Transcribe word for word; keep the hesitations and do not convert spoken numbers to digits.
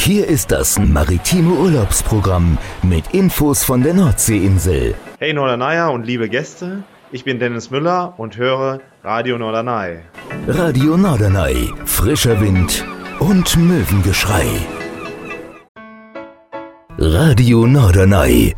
Hier ist das maritime Urlaubsprogramm mit Infos von der Nordseeinsel. Hey Norderney und liebe Gäste, ich bin Dennis Müller und höre Radio Norderney. Radio Norderney, frischer Wind und Möwengeschrei. Radio Norderney,